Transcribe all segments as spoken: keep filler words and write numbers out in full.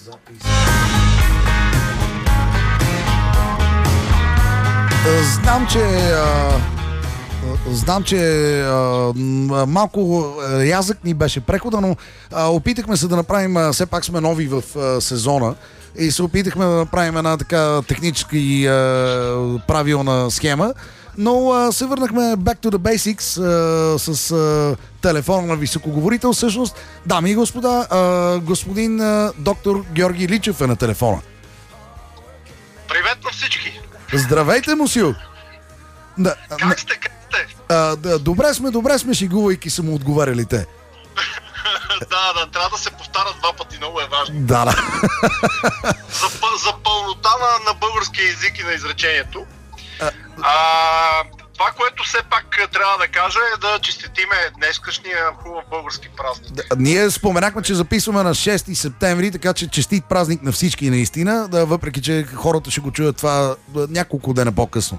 Запис. Знам, че а, знам, че а, малко рязък ни беше прехода, но а, опитахме се да направим, а, все пак сме нови в а, сезона и се опитахме да направим една така технически а, правилна схема, но а, се върнахме back to the basics а, с а, телефона на високоговорител. Всъщност, дами и господа, а, господин а, доктор Георги Личев е на телефона. Привет на всички! Здравейте, мусил! Да, как сте, как сте? А, да, добре сме, добре сме, шегувайки са му отговаряли те. да, да, трябва да се повтарят два пъти, много е важно. Да, да. за, за пълнота на, на българския език и на изречението. А... А, това, което все пак трябва да кажа е да честитиме днескашния хубав български празник. Да, ние споменахме, че записваме на шести септември, така че честит празник на всички наистина, да, въпреки че хората ще го чуят това няколко дена по-късно.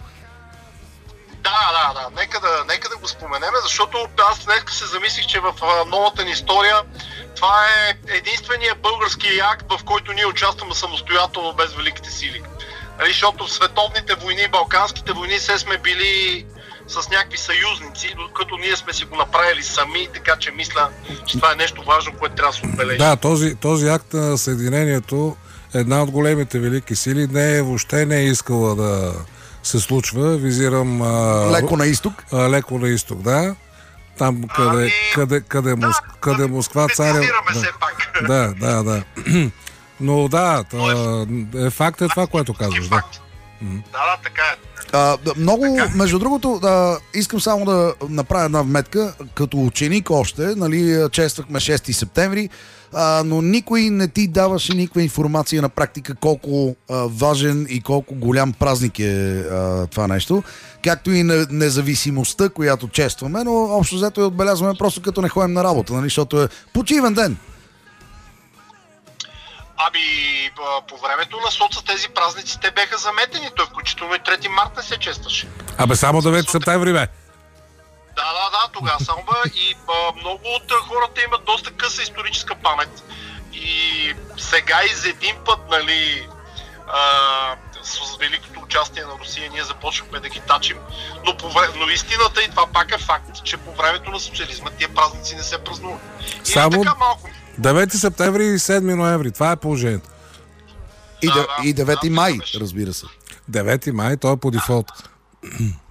Да, да, да. Нека да, нека да го споменеме, защото аз днес се замислих, че в новата ни история това е единствения български акт, в който ние участваме самостоятелно без великите сили. Защото в световните войни, балканските войни, все сме били с някакви съюзници, като ние сме си го направили сами, така че мисля, че това е нещо важно, което трябва да се отбележи. Да, този, този акт на съединението, една от големите велики сили, не е, въобще не е искала да се случва. Визирам... А, леко на изток. А, леко на изток, да. Там, къде, ами... къде, къде, да, Мос... къде да, Москва царя... Да, да. пак. да, да, да. Но да, тъ... е факт е това, което казваш. Да, да, да, така е. А, много, между другото, да, искам само да направя една вметка. Като ученик още, нали, чествахме шести септември, а, но никой не ти даваше никаква информация на практика колко а, важен и колко голям празник е а, това нещо. Както и на независимостта, която честваме, но общо взето я отбелязваме просто като не ходим на работа, нали, защото е почивен ден. Ами, по времето на соца тези празници те беха заметени. Той включително и трети март не се честваше. Абе, само девети септември, бе. Да, да, да, тогава само бе. И а, много от хората имат доста къса историческа памет. И сега из един път, нали, а, с великото участие на Русия ние започнахме да ги тачим. Но, по, но истината и това пак е факт, че по времето на социализма тия празници не се празнуват. И само... е така малко. девети септември и седми ноември. Това е положението. И, да, да, да, и девети да, май, беше. разбира се. девети май, той е по дефолт.